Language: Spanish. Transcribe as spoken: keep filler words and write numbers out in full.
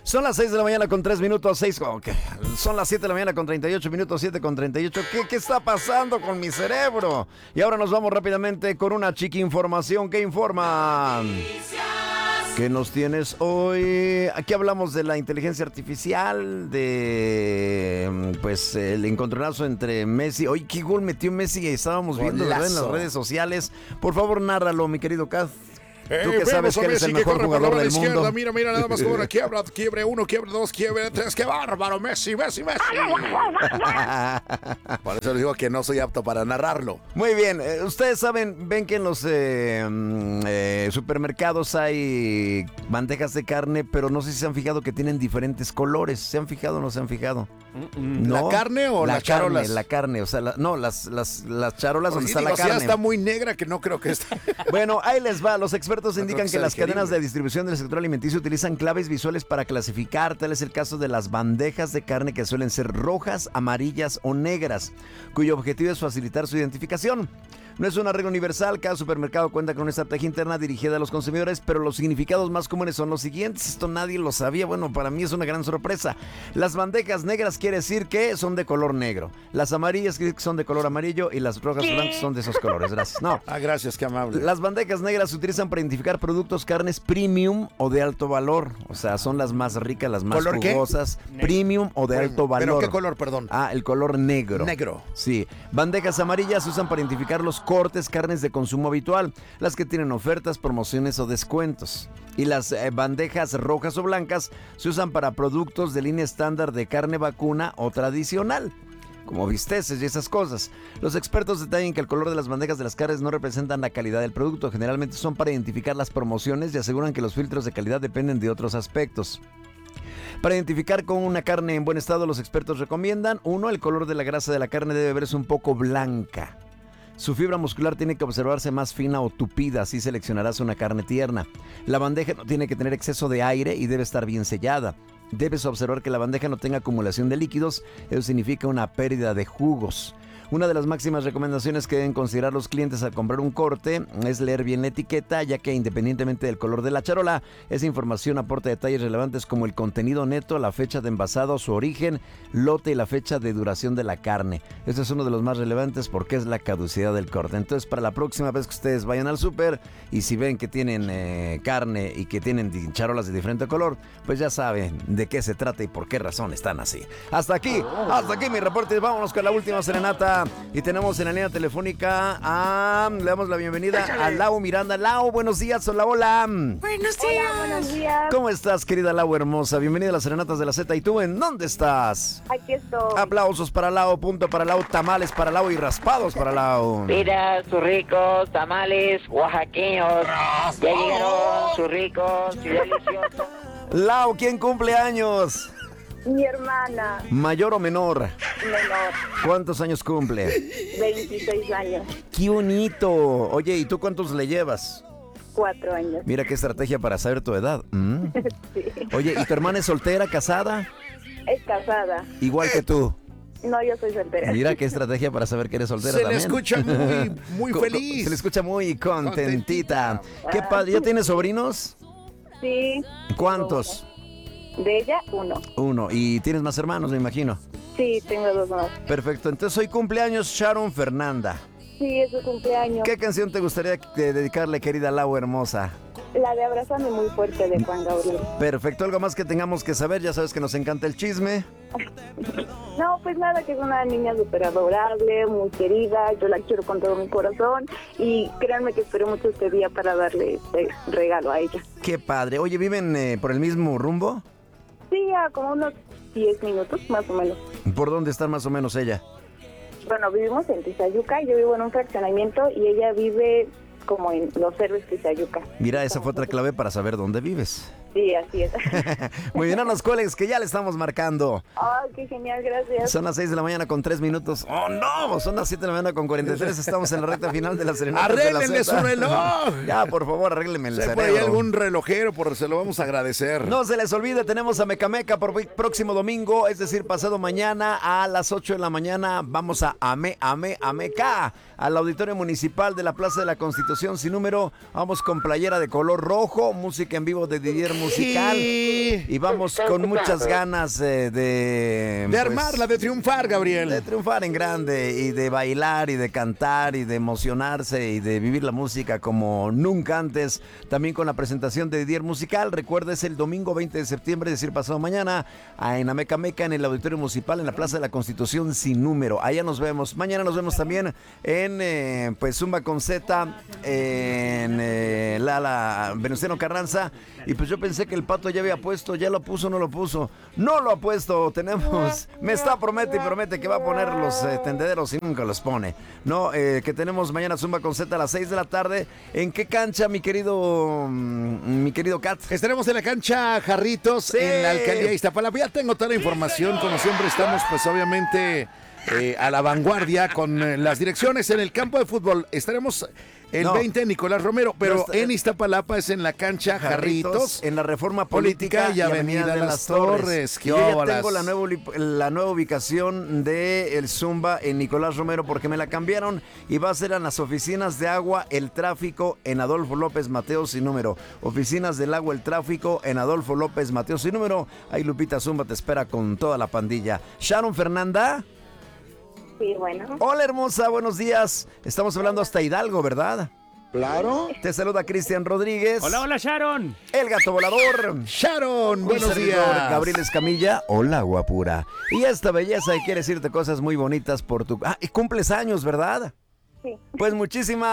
Son las seis de la mañana con tres minutos, seis, okay. Son las siete de la mañana con treinta y ocho minutos, siete con treinta y ocho. ¿Qué, ¿Qué está pasando con mi cerebro? Y ahora nos vamos rápidamente con una chiqui información que informa. ¿Qué nos tienes hoy? Aquí hablamos de la inteligencia artificial, de pues el encontronazo entre Messi. Oye, ¿qué gol metió Messi? Estábamos viendo en las redes sociales. Por favor, nárralo, mi querido Kaz. Tú que sabes que eres el mejor jugador del mundo. Mira, mira, nada más como una quiebra, quiebre uno, quiebre dos, quiebre tres. ¡Qué bárbaro! Messi, Messi, Messi. Por eso les digo que no soy apto para narrarlo. Muy bien. Eh, ustedes saben, ven que en los eh, eh, supermercados hay bandejas de carne, pero no sé si se han fijado que tienen diferentes colores. ¿Se han fijado o no se han fijado? Mm-mm. ¿No? ¿La carne o la las carne, charolas? La carne, o sea, la, no, las, las, las charolas Oye, donde está digo, la carne. Ya está muy negra que no creo que está. Bueno, ahí les va. Los expertos indican que, que las digerible. cadenas de distribución del sector alimenticio utilizan claves visuales para clasificar. Tal es el caso de las bandejas de carne que suelen ser rojas, amarillas o negras, cuyo objetivo es facilitar su identificación. No es una regla universal, cada supermercado cuenta con una estrategia interna dirigida a los consumidores, pero los significados más comunes son los siguientes. Esto nadie lo sabía, bueno, para mí es una gran sorpresa. Las bandejas negras quiere decir que son de color negro, las amarillas quiere decir que son de color amarillo y las rojas o blancas son de esos colores. Gracias. No. Ah, gracias, qué amable. Las bandejas negras se utilizan para identificar productos, carnes premium o de alto valor, o sea, son las más ricas, las más ¿Color jugosas, qué? Premium o de Bueno, alto valor. ¿pero qué color, perdón? Ah, el color negro. Negro. Sí. Bandejas amarillas se usan para identificar los cortes, carnes de consumo habitual, las que tienen ofertas, promociones o descuentos. Y las eh, bandejas rojas o blancas se usan para productos de línea estándar de carne vacuna o tradicional, como bisteces y esas cosas. Los expertos detallan que el color de las bandejas de las carnes no representan la calidad del producto, generalmente son para identificar las promociones y aseguran que los filtros de calidad dependen de otros aspectos. Para identificar con una carne en buen estado, los expertos recomiendan: uno, el color de la grasa de la carne debe verse un poco blanca. Su fibra muscular tiene que observarse más fina o tupida, así seleccionarás una carne tierna. La bandeja no tiene que tener exceso de aire y debe estar bien sellada. Debes observar que la bandeja no tenga acumulación de líquidos, eso significa una pérdida de jugos. Una de las máximas recomendaciones que deben considerar los clientes al comprar un corte es leer bien la etiqueta, ya que independientemente del color de la charola, esa información aporta detalles relevantes como el contenido neto, la fecha de envasado, su origen, lote y la fecha de duración de la carne. Este es uno de los más relevantes porque es la caducidad del corte. Entonces, para la próxima vez que ustedes vayan al súper y si ven que tienen eh, carne y que tienen charolas de diferente color, pues ya saben de qué se trata y por qué razón están así. Hasta aquí, hasta aquí mi reporte. Vámonos con la última serenata. Y tenemos en la línea telefónica a... Le damos la bienvenida a Lau Miranda. Lau, buenos días. Hola, hola. Buenos días. Hola, buenos días. ¿Cómo estás, querida Lau hermosa? Bienvenida a las Serenatas de la Z. ¿Y tú en dónde estás? Aquí estoy. Aplausos para Lau, punto para Lau, tamales para Lau y raspados para Lau. Mira, sus ricos tamales oaxaqueños. Ya llegaron sus ricos y deliciosos. Lau, ¿quién cumple años? Mi hermana, ¿Mayor o menor? menor, ¿Cuántos años cumple? veintiséis años, ¡Qué bonito! Oye, ¿y tú cuántos le llevas? cuatro años. Mira qué estrategia para saber tu edad. ¿Mm? Sí. Oye, ¿y tu hermana es soltera, casada? Es casada. Igual que tú. No, yo soy soltera. Mira qué estrategia para saber que eres soltera Se le también. escucha muy, muy Co- co- feliz. Se le escucha muy contentita. Contentita. ¿Qué padre? ¿Ya tienes sobrinos? Sí. ¿Cuántos? De ella, uno. Uno. ¿Y tienes más hermanos, me imagino? Sí, tengo dos más. Perfecto. Entonces hoy cumpleaños Sharon Fernanda. Sí, es su cumpleaños. ¿Qué canción te gustaría eh, dedicarle, querida Lau hermosa? La de Abrázame muy fuerte de Juan Gabriel. Perfecto. ¿Algo más que tengamos que saber? Ya sabes que nos encanta el chisme. No, pues nada, que es una niña súper adorable, muy querida, yo la quiero con todo mi corazón y créanme que espero mucho este día para darle este regalo a ella. Qué padre. Oye, ¿viven eh, por el mismo rumbo? Sí, a como unos diez minutos más o menos. ¿Por dónde está más o menos ella? Bueno, vivimos en Tizayuca, yo vivo en un fraccionamiento y ella vive como en Los Héroes Tizayuca. Mira, esa fue otra clave para saber dónde vives. Sí, así es. Muy bien, no nos cuelgues, que ya le estamos marcando. ¡Ay, qué genial! Gracias. Son las seis de la mañana con tres minutos. ¡Oh, no! Son las siete de la mañana con cuarenta y tres. Estamos en la recta final de la serenata. ¡Arréglenle su reloj! Ya, por favor, arréglenme el Si cerebro. por ahí algún relojero, por se lo vamos a agradecer. No se les olvide, tenemos a Mecameca por próximo domingo, es decir, pasado mañana a las ocho de la mañana. Vamos a Ame, Ame, Ameca, al Auditorio Municipal de la Plaza de la Constitución sin número. Vamos con playera de color rojo, música en vivo de Didier musical. Y vamos con muchas ganas eh, de... De pues, armarla, de triunfar, Gabriel. De triunfar en grande y de bailar y de cantar y de emocionarse y de vivir la música como nunca antes. También con la presentación de Didier Musical. Recuerda, es el domingo veinte de septiembre, es decir, pasado mañana, en Ameca Meca, en el Auditorio Municipal, en la Plaza de la Constitución sin número. Allá nos vemos. Mañana nos vemos también en eh, pues Zumba con Z, en eh, Lala Venustiano Carranza. Y pues yo pensé que el Pato ya había puesto, ya lo puso, no lo puso. No lo ha puesto, tenemos, me está promete y promete que va a poner los eh, tendederos y nunca los pone. No, eh, que tenemos mañana Zumba con Z a las seis de la tarde. ¿En qué cancha, mi querido, mi querido Kat? Estaremos en la cancha Jarritos, Sí. en la alcaldía de Iztapalapa. Ya tengo toda la información, como siempre estamos pues obviamente eh, a la vanguardia con eh, las direcciones. En el campo de fútbol estaremos el No. veinte Nicolás Romero, pero No está- en Iztapalapa es en la cancha Jarritos, en la Reforma Política, Política y Avenida Las Torres. Yo ¡Qué ya óvalas! tengo la nueva, uli- la nueva ubicación de el Zumba en Nicolás Romero porque me la cambiaron y va a ser en las oficinas de agua, el tráfico en Adolfo López Mateos sin número. Oficinas del agua, el tráfico en Adolfo López Mateos sin número. Ahí Lupita Zumba te espera con toda la pandilla. Sharon Fernanda. Sí, bueno. Hola hermosa, buenos días. Estamos hablando hasta Hidalgo, ¿verdad? Claro. Te saluda Cristian Rodríguez. Hola, hola, Sharon. El gato volador. Sharon, Un buenos servidor, días. Gabriel Escamilla. Hola, guapura. Y esta belleza y quiere decirte cosas muy bonitas por tu... Ah, y cumples años, ¿verdad? Sí. Pues muchísimas...